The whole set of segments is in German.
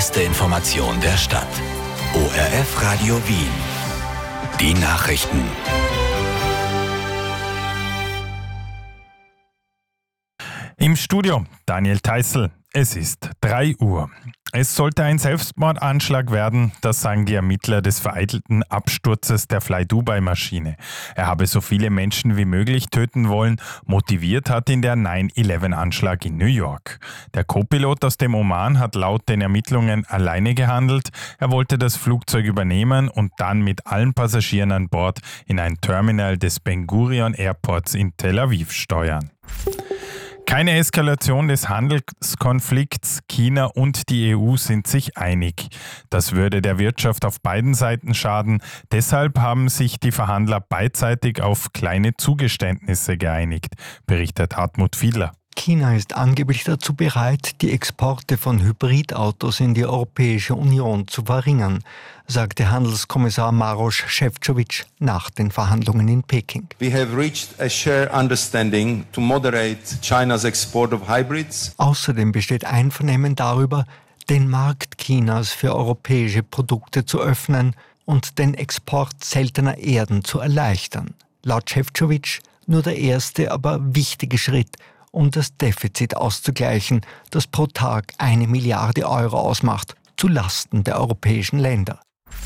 beste Information der Stadt. ORF Radio Wien. Die Nachrichten. Im Studio Daniel Theißl. Es ist 3 Uhr. Es sollte ein Selbstmordanschlag werden, das sagen die Ermittler des vereitelten Absturzes der Fly-Dubai-Maschine. Er habe so viele Menschen wie möglich töten wollen. Motiviert hat ihn der 9/11-Anschlag in New York. Der Co-Pilot aus dem Oman hat laut den Ermittlungen alleine gehandelt. Er wollte das Flugzeug übernehmen und dann mit allen Passagieren an Bord in ein Terminal des Ben Gurion Airports in Tel Aviv steuern. Keine Eskalation des Handelskonflikts. China und die EU sind sich einig. Das würde der Wirtschaft auf beiden Seiten schaden. Deshalb haben sich die Verhandler beidseitig auf kleine Zugeständnisse geeinigt, berichtet Hartmut Fiedler. China ist angeblich dazu bereit, die Exporte von Hybridautos in die Europäische Union zu verringern, sagte Handelskommissar Maroš Šefčovič nach den Verhandlungen in Peking. We have reached a shared understanding to moderate China's export of hybrids. Außerdem besteht Einvernehmen darüber, den Markt Chinas für europäische Produkte zu öffnen und den Export seltener Erden zu erleichtern. Laut Šefčovič nur der erste, aber wichtige Schritt, um das Defizit auszugleichen, das pro Tag 1 Milliarde Euro ausmacht, zu Lasten der europäischen Länder.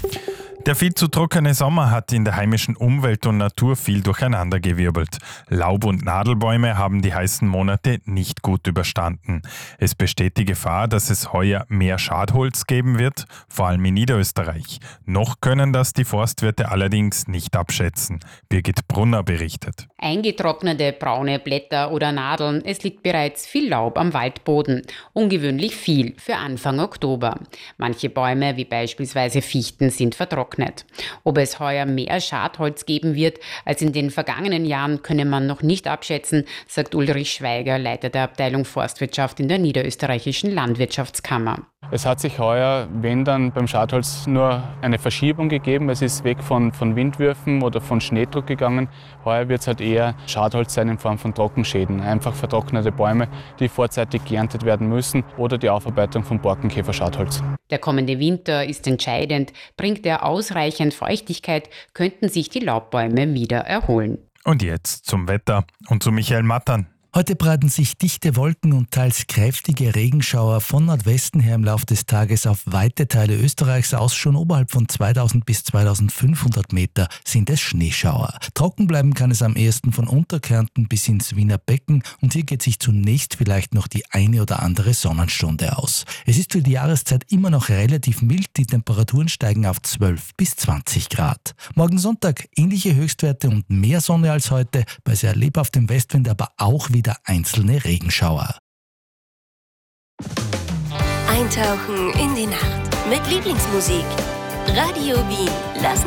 Der viel zu trockene Sommer hat in der heimischen Umwelt und Natur viel durcheinandergewirbelt. Laub- und Nadelbäume haben die heißen Monate nicht gut überstanden. Es besteht die Gefahr, dass es heuer mehr Schadholz geben wird, vor allem in Niederösterreich. Noch können das die Forstwirte allerdings nicht abschätzen. Birgit Brunner berichtet. Eingetrocknete braune Blätter oder Nadeln, es liegt bereits viel Laub am Waldboden. Ungewöhnlich viel für Anfang Oktober. Manche Bäume, wie beispielsweise Fichten, sind vertrocknet. Ob es heuer mehr Schadholz geben wird als in den vergangenen Jahren, könne man noch nicht abschätzen, sagt Ulrich Schweiger, Leiter der Abteilung Forstwirtschaft in der Niederösterreichischen Landwirtschaftskammer. Es hat sich heuer, wenn dann beim Schadholz, nur eine Verschiebung gegeben. Es ist weg von Windwürfen oder von Schneedruck gegangen. Heuer wird es halt eher Schadholz sein in Form von Trockenschäden. Einfach vertrocknete Bäume, die vorzeitig geerntet werden müssen, oder die Aufarbeitung von Borkenkäferschadholz. Der kommende Winter ist entscheidend. Bringt er ausreichend Feuchtigkeit, könnten sich die Laubbäume wieder erholen. Und jetzt zum Wetter und zu Michael Mattern. Heute breiten sich dichte Wolken und teils kräftige Regenschauer von Nordwesten her im Laufe des Tages auf weite Teile Österreichs aus. Schon oberhalb von 2000 bis 2500 Meter sind es Schneeschauer. Trocken bleiben kann es am ehesten von Unterkärnten bis ins Wiener Becken und hier geht sich zunächst vielleicht noch die eine oder andere Sonnenstunde aus. Es ist für die Jahreszeit immer noch relativ mild, die Temperaturen steigen auf 12 bis 20 Grad. Morgen Sonntag ähnliche Höchstwerte und mehr Sonne als heute, bei sehr lebhaftem Westwind aber auch wieder einzelne Regenschauer. Eintauchen in die Nacht mit Lieblingsmusik. Radio Wien. Lassen